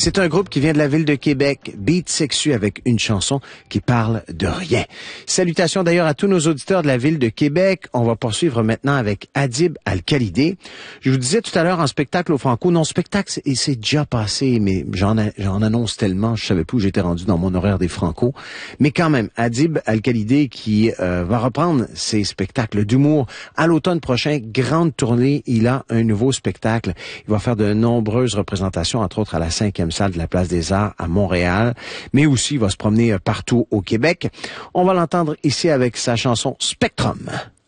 C'est un groupe qui vient de la ville de Québec, Beat Sexu, avec une chanson qui parle de rien. Salutations d'ailleurs à tous nos auditeurs de la ville de Québec. On va poursuivre maintenant avec Adib Al-Khalidé. Je vous disais tout à l'heure en spectacle au Franco, non, spectacle, c'est déjà passé, mais j'en annonce tellement, je savais plus où j'étais rendu dans mon horaire des Franco. Mais quand même, Adib Al-Khalidé qui va reprendre ses spectacles d'humour à l'automne prochain, grande tournée, il a un nouveau spectacle. Il va faire de nombreuses représentations, entre autres à la 5e salle de la Place des Arts à Montréal, mais aussi il va se promener partout au Québec. On va l'entendre ici avec sa chanson Spectrum.